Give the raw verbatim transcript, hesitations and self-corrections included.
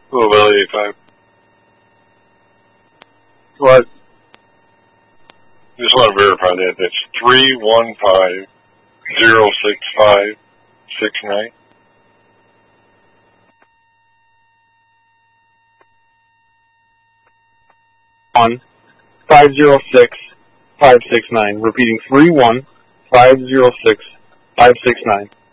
Hello, Valley eighty-five. What? Just want to verify that. That's three one five zero six five six nine. One five zero six five six nine. Repeating three one five zero six five six nine.